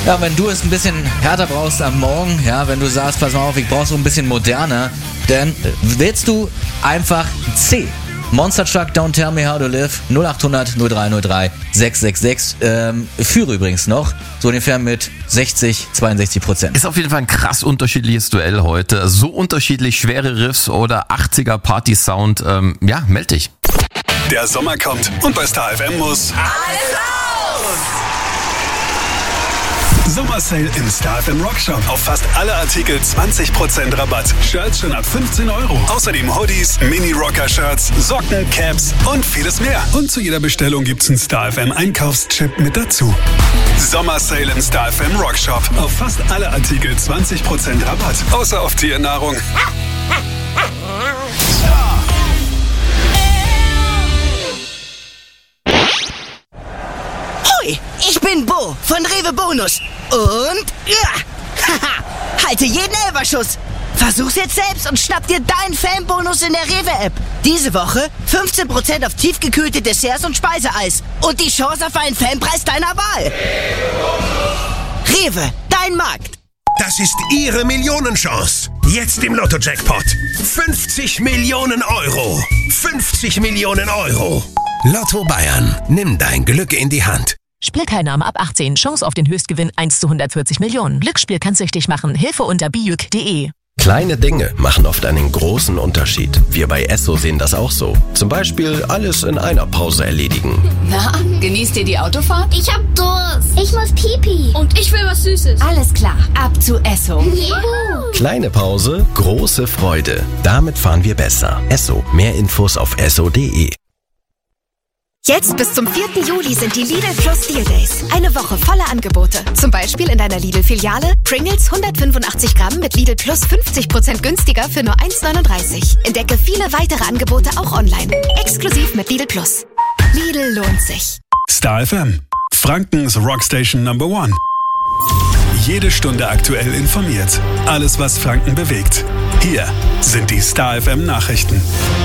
Ja, wenn du es ein bisschen härter brauchst am Morgen, ja, wenn du sagst, pass mal auf, ich brauch so ein bisschen moderner, dann wählst du einfach C. Monster Truck, Don't Tell Me How to Live, 0800 0303 666. Führe übrigens noch, so ungefähr mit 60-62%. Ist auf jeden Fall ein krass unterschiedliches Duell heute. So unterschiedlich, schwere Riffs oder 80er Party-Sound. Meld dich. Der Sommer kommt und bei Star FM muss Alles raus! Sommersale im Star FM Rockshop. Auf fast alle Artikel 20% Rabatt. Shirts schon ab 15 €. Außerdem Hoodies, Mini-Rocker-Shirts, Socken, Caps und vieles mehr. Und zu jeder Bestellung gibt's einen Star FM Einkaufschip mit dazu. Sommersale im Star FM Rockshop. Auf fast alle Artikel 20% Rabatt. Außer auf Tiernahrung. Ich bin Bo von Rewe Bonus und halte jeden Elferschuss. Versuch's jetzt selbst und schnapp dir deinen Fanbonus in der Rewe-App. Diese Woche 15% auf tiefgekühlte Desserts und Speiseeis und die Chance auf einen Fanpreis deiner Wahl. Rewe, dein Markt. Das ist Ihre Millionenchance. Jetzt im Lotto-Jackpot. 50 Millionen €. 50 Millionen €. Lotto Bayern. Nimm dein Glück in die Hand. Spielteilnahme ab 18. Chance auf den Höchstgewinn 1 zu 140 Millionen. Glücksspiel kann süchtig machen. Hilfe unter biüc.de. Kleine Dinge machen oft einen großen Unterschied. Wir bei Esso sehen das auch so. Zum Beispiel alles in einer Pause erledigen. Na, genießt ihr die Autofahrt? Ich hab Durst. Ich muss Pipi. Und ich will was Süßes. Alles klar, ab zu Esso. Juhu. Kleine Pause, große Freude. Damit fahren wir besser. Esso. Mehr Infos auf esso.de. Jetzt bis zum 4. Juli sind die Lidl Plus Deal Days. Eine Woche voller Angebote. Zum Beispiel in deiner Lidl-Filiale Pringles 185 Gramm mit Lidl Plus 50% günstiger für nur 1,39. Entdecke viele weitere Angebote auch online. Exklusiv mit Lidl Plus. Lidl lohnt sich. Star FM. Frankens Rockstation Number 1. Jede Stunde aktuell informiert. Alles, was Franken bewegt. Hier sind die Star FM Nachrichten.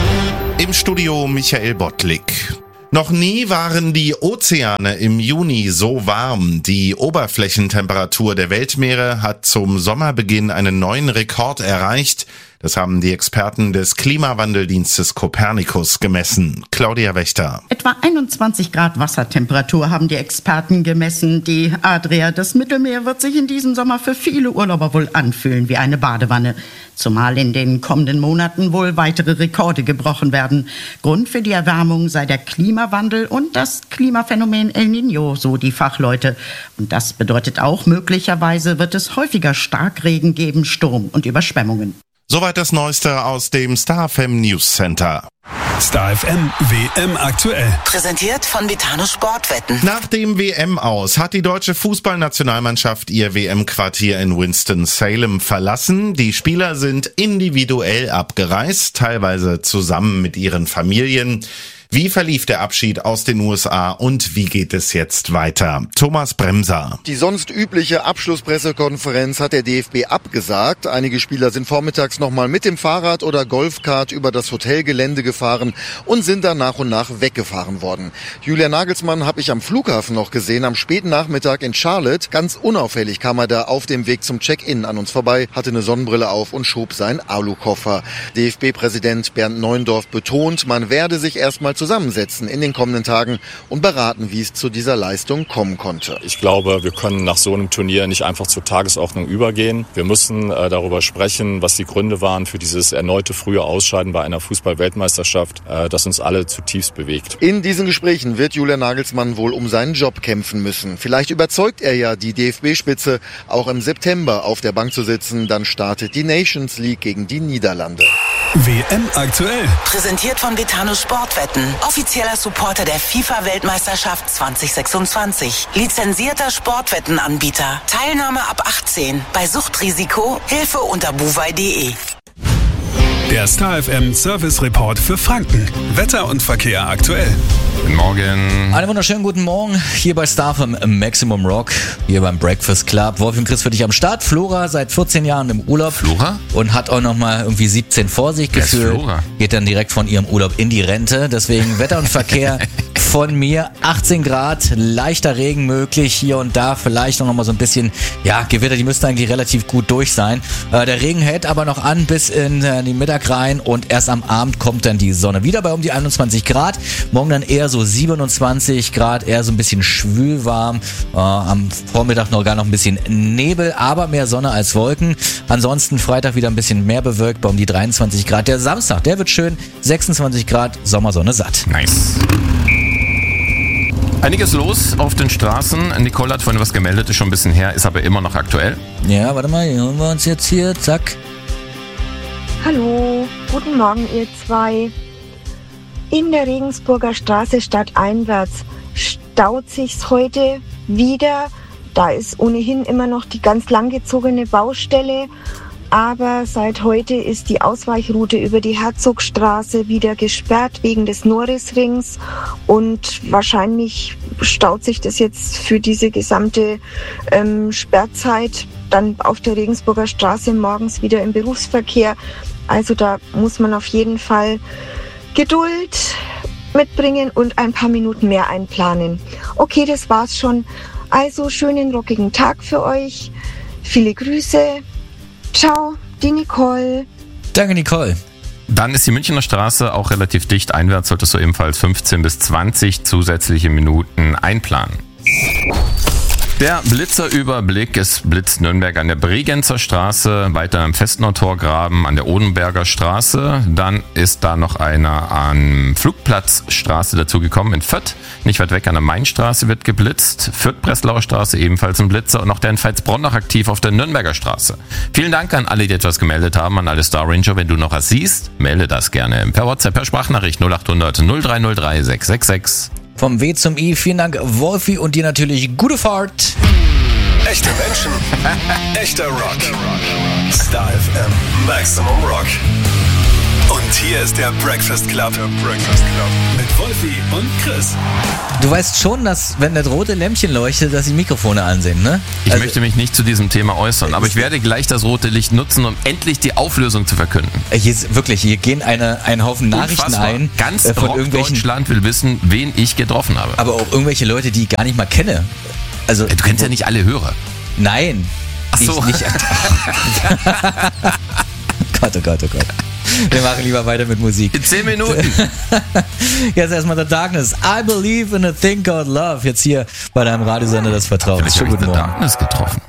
Im Studio Michael Bottlik. Noch nie waren die Ozeane im Juni so warm. Die Oberflächentemperatur der Weltmeere hat zum Sommerbeginn einen neuen Rekord erreicht. Das haben die Experten des Klimawandeldienstes Copernicus gemessen. Claudia Wächter. Etwa 21 Grad Wassertemperatur haben die Experten gemessen. Die Adria, das Mittelmeer, wird sich in diesem Sommer für viele Urlauber wohl anfühlen wie eine Badewanne. Zumal in den kommenden Monaten wohl weitere Rekorde gebrochen werden. Grund für die Erwärmung sei der Klimawandel und das Klimaphänomen El Niño, so die Fachleute. Und das bedeutet auch, möglicherweise wird es häufiger Starkregen geben, Sturm und Überschwemmungen. Soweit das Neueste aus dem Star FM News Center. Star FM WM aktuell. Präsentiert von Vitano Sportwetten. Nach dem WM-Aus hat die deutsche Fußballnationalmannschaft ihr WM-Quartier in Winston-Salem verlassen. Die Spieler sind individuell abgereist, teilweise zusammen mit ihren Familien. Wie verlief der Abschied aus den USA und wie geht es jetzt weiter? Thomas Bremser. Die sonst übliche Abschlusspressekonferenz hat der DFB abgesagt. Einige Spieler sind vormittags nochmal mit dem Fahrrad oder Golfkart über das Hotelgelände gefahren und sind dann nach und nach weggefahren worden. Julian Nagelsmann habe ich am Flughafen noch gesehen, am späten Nachmittag in Charlotte. Ganz unauffällig kam er da auf dem Weg zum Check-in an uns vorbei, hatte eine Sonnenbrille auf und schob seinen Alukoffer. DFB-Präsident Bernd Neuendorf betont, man werde sich erstmal zusammensetzen in den kommenden Tagen und beraten, wie es zu dieser Leistung kommen konnte. Ich glaube, wir können nach so einem Turnier nicht einfach zur Tagesordnung übergehen. Wir müssen darüber sprechen, was die Gründe waren für dieses erneute frühe Ausscheiden bei einer Fußball-Weltmeisterschaft, das uns alle zutiefst bewegt. In diesen Gesprächen wird Julian Nagelsmann wohl um seinen Job kämpfen müssen. Vielleicht überzeugt er ja die DFB-Spitze, auch im September auf der Bank zu sitzen. Dann startet die Nations League gegen die Niederlande. WM aktuell. Präsentiert von Vitano Sportwetten. Offizieller Supporter der FIFA-Weltmeisterschaft 2026. Lizenzierter Sportwettenanbieter. Teilnahme ab 18. Bei Suchtrisiko Hilfe unter buwei.de. Der Star FM Service Report für Franken. Wetter und Verkehr aktuell. Guten Morgen. Einen wunderschönen guten Morgen hier bei Star FM Maximum Rock, hier beim Breakfast Club. Wolfi und Chris für dich am Start. Flora seit 14 Jahren im Urlaub. Flora? Und hat auch nochmal irgendwie 17 vor sich gefühlt. Flora? Geht dann direkt von ihrem Urlaub in die Rente. Deswegen Wetter und Verkehr von mir. 18 Grad, leichter Regen möglich hier und da, vielleicht noch mal so ein bisschen, ja, Gewitter, die müssten eigentlich relativ gut durch sein. Der Regen hält aber noch an bis in die Mittag rein und erst am Abend kommt dann die Sonne wieder bei um die 21 Grad. Morgen dann eher so 27 Grad, eher so ein bisschen schwülwarm. Am Vormittag noch ein bisschen Nebel, aber mehr Sonne als Wolken. Ansonsten Freitag wieder ein bisschen mehr bewölkt bei um die 23 Grad. Der Samstag, der wird schön, 26 Grad, Sommersonne satt. Nice. Einiges los auf den Straßen. Nicole hat vorhin was gemeldet, ist schon ein bisschen her, ist aber immer noch aktuell. Ja, warte mal, hier hören wir uns jetzt hier, zack. Hallo, guten Morgen ihr zwei. In der Regensburger Straße stadteinwärts staut sich's heute wieder. Da ist ohnehin immer noch die ganz langgezogene Baustelle. Aber seit heute ist die Ausweichroute über die Herzogstraße wieder gesperrt wegen des Norrisrings. Und wahrscheinlich staut sich das jetzt für diese gesamte Sperrzeit dann auf der Regensburger Straße morgens wieder im Berufsverkehr. Also da muss man auf jeden Fall Geduld mitbringen und ein paar Minuten mehr einplanen. Okay, das war's schon. Also schönen rockigen Tag für euch. Viele Grüße. Ciao, die Nicole. Danke, Nicole. Dann ist die Münchner Straße auch relativ dicht. Einwärts solltest du ebenfalls 15 bis 20 zusätzliche Minuten einplanen. Der Blitzerüberblick, es blitzt Nürnberg an der Bregenzer Straße, weiter am Festnautorgraben an der Odenberger Straße. Dann ist da noch einer an Flugplatzstraße dazugekommen in Fürth. Nicht weit weg an der Mainstraße wird geblitzt. Fürth-Breslauer Straße ebenfalls ein Blitzer und noch der in Veitsbronn noch aktiv auf der Nürnberger Straße. Vielen Dank an alle, die etwas gemeldet haben, an alle Star Ranger. Wenn du noch was siehst, melde das gerne per WhatsApp, per Sprachnachricht 0800 0303 666. Vom W zum I, vielen Dank Wolfi und dir natürlich gute Fahrt. Echte Menschen, echter Rock. Star FM, Maximum Rock. Und hier ist der Breakfast Club. Mit Wolfi und Chris. Du weißt schon, dass, wenn das rote Lämpchen leuchtet, dass die Mikrofone an sind, ne? Ich möchte mich nicht zu diesem Thema äußern, aber ich werde gleich das rote Licht nutzen, um endlich die Auflösung zu verkünden. Hier gehen ein Haufen Nachrichten ein. Ganz von irgendwelchen Deutschland will wissen, wen ich getroffen habe. Aber auch irgendwelche Leute, die ich gar nicht mal kenne. Also, du kennst ja nicht alle Hörer. Nein. Ach so. Gott, oh Gott, oh Gott. Wir machen lieber weiter mit Musik. In 10 Minuten. Jetzt erstmal The Darkness. I believe in a thing called love. Jetzt hier bei deinem Radiosender das Vertrauen. Schönen guten Morgen. Darkness getroffen.